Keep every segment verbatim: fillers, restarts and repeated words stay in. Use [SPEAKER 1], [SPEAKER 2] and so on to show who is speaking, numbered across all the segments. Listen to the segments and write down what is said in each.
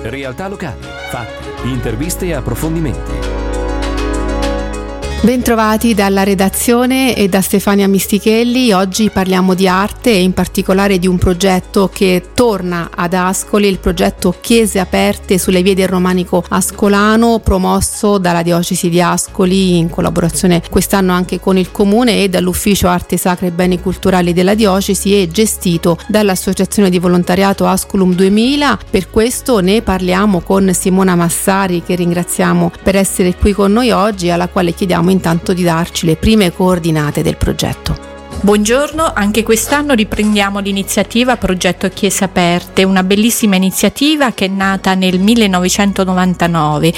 [SPEAKER 1] realtà locali, fatti, interviste e approfondimenti.
[SPEAKER 2] Bentrovati dalla redazione e da Stefania Mistichelli. Oggi parliamo di arte e in particolare di un progetto che torna ad Ascoli, il progetto Chiese Aperte sulle vie del Romanico Ascolano, promosso dalla Diocesi di Ascoli in collaborazione quest'anno anche con il Comune e dall'Ufficio Arte Sacra e Beni Culturali della Diocesi e gestito dall'Associazione di Volontariato Asculum duemila. Per questo ne parliamo con Simona Massari, che ringraziamo per essere qui con noi oggi, alla quale chiediamo intanto di darci le prime coordinate del progetto.
[SPEAKER 3] Buongiorno, anche quest'anno riprendiamo l'iniziativa Progetto Chiese Aperte, una bellissima iniziativa che è nata nel millenovecentonovantanove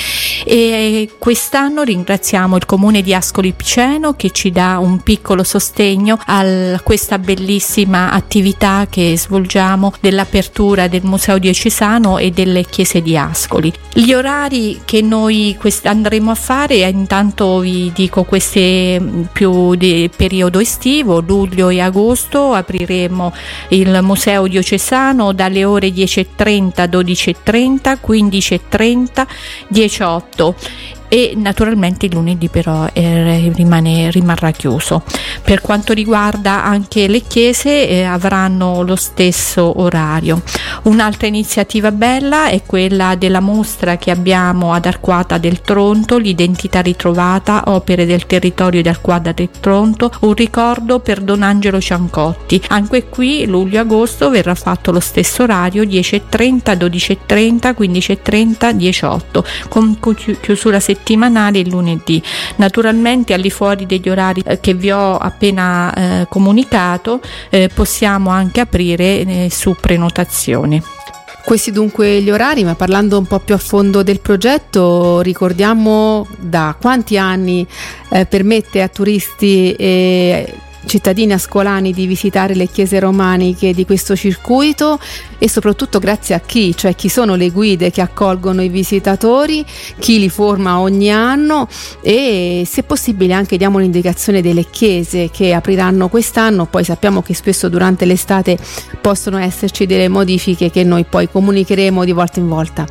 [SPEAKER 3] e quest'anno ringraziamo il Comune di Ascoli Piceno che ci dà un piccolo sostegno a questa bellissima attività che svolgiamo dell'apertura del Museo Diocesano e delle Chiese di Ascoli. Gli orari che noi andremo a fare, intanto vi dico queste più di periodo estivo, luglio e agosto apriremo il Museo Diocesano dalle ore dieci e trenta, dodici e trenta, quindici e trenta, diciotto e naturalmente il lunedì però eh, rimane, rimarrà chiuso. Per quanto riguarda anche le chiese eh, avranno lo stesso orario. Un'altra iniziativa bella è quella della mostra che abbiamo ad Arquata del Tronto, l'identità ritrovata, opere del territorio di Arquata del Tronto, un ricordo per Don Angelo Ciancotti. Anche qui luglio-agosto verrà fatto lo stesso orario, dieci e trenta, dodici e trenta, quindici e trenta, diciotto, con chiusura settimanale il lunedì. Naturalmente al di fuori degli orari eh, che vi ho appena eh, comunicato eh, possiamo anche aprire eh, su prenotazione.
[SPEAKER 2] Questi dunque gli orari, ma parlando un po' più a fondo del progetto, ricordiamo da quanti anni eh, permette a turisti e cittadini ascolani di visitare le chiese romaniche di questo circuito e soprattutto grazie a chi, cioè chi sono le guide che accolgono i visitatori, chi li forma ogni anno e se possibile anche diamo un'indicazione delle chiese che apriranno quest'anno. Poi sappiamo che spesso durante l'estate possono esserci delle modifiche che noi poi comunicheremo di volta in volta.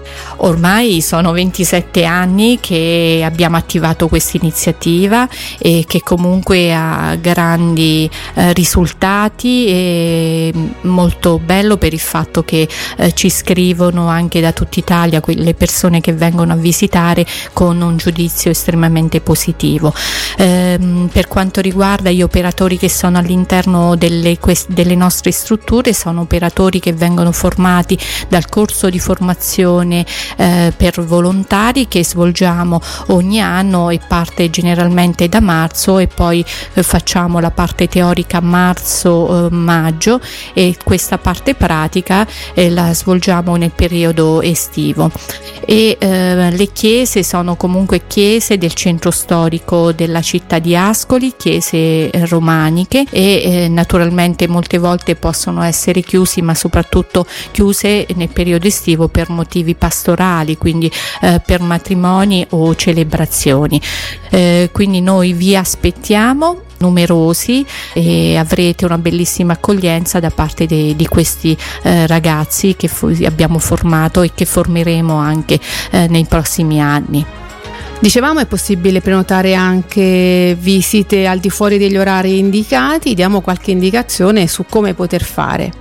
[SPEAKER 3] Ormai sono ventisette anni che abbiamo attivato questa iniziativa e che comunque ha grandi eh, risultati e molto bello per il fatto che eh, ci scrivono anche da tutta Italia le persone che vengono a visitare con un giudizio estremamente positivo. Ehm, per quanto riguarda gli operatori che sono all'interno delle, quest- delle nostre strutture, sono operatori che vengono formati dal corso di formazione Eh, per volontari che svolgiamo ogni anno e parte generalmente da marzo e poi eh, facciamo la parte teorica a marzo-maggio eh, e questa parte pratica eh, la svolgiamo nel periodo estivo. E eh, le chiese sono comunque chiese del centro storico della città di Ascoli, chiese eh, romaniche e eh, naturalmente molte volte possono essere chiusi, ma soprattutto chiuse nel periodo estivo per motivi pastorali, quindi eh, per matrimoni o celebrazioni. Eh, quindi noi vi aspettiamo numerosi e avrete una bellissima accoglienza da parte de, di questi eh, ragazzi che fu- abbiamo formato e che formeremo anche eh, nei prossimi anni.
[SPEAKER 2] Dicevamo è possibile prenotare anche visite al di fuori degli orari indicati, diamo qualche indicazione su come poter fare.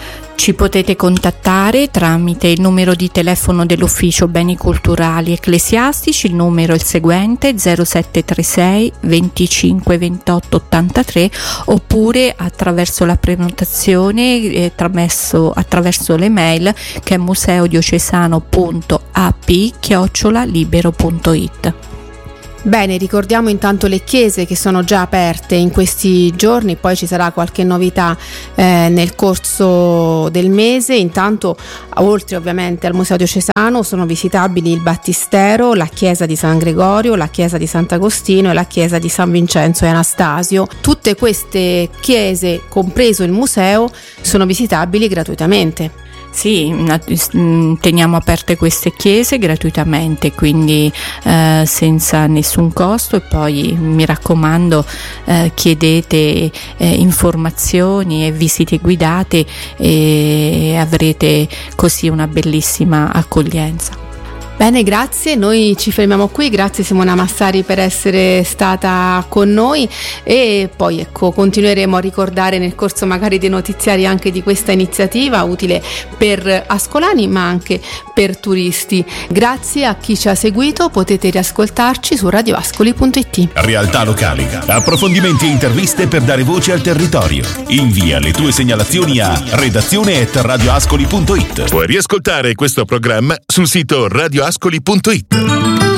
[SPEAKER 3] Ci potete contattare tramite il numero di telefono dell'Ufficio Beni Culturali Ecclesiastici, il numero è il seguente zero sette tre sei venticinque ventotto ottantatré, oppure attraverso la prenotazione eh, attraverso, attraverso le mail che è museodiocesano punto a p chiocciola libero punto it.
[SPEAKER 2] Bene, ricordiamo intanto le chiese che sono già aperte in questi giorni, poi ci sarà qualche novità eh, nel corso del mese. Intanto, oltre ovviamente al Museo Diocesano, sono visitabili il Battistero, la chiesa di San Gregorio, la chiesa di Sant'Agostino e la chiesa di San Vincenzo e Anastasio. Tutte queste chiese, compreso il museo, sono visitabili gratuitamente.
[SPEAKER 3] Sì, teniamo aperte queste chiese gratuitamente, quindi eh, senza nessun costo, e poi mi raccomando eh, chiedete eh, informazioni e visite guidate e avrete così una bellissima accoglienza.
[SPEAKER 2] Bene, grazie, noi ci fermiamo qui, grazie Simona Massari per essere stata con noi, e poi ecco continueremo a ricordare nel corso magari dei notiziari anche di questa iniziativa utile per ascolani ma anche per turisti. Grazie a chi ci ha seguito, potete riascoltarci su radioascoli punto it.
[SPEAKER 4] Realtà locali, approfondimenti e interviste per dare voce al territorio. Invia le tue segnalazioni a redazione chiocciola radioascoli punto it. Puoi riascoltare questo programma sul sito radioascoli punto it.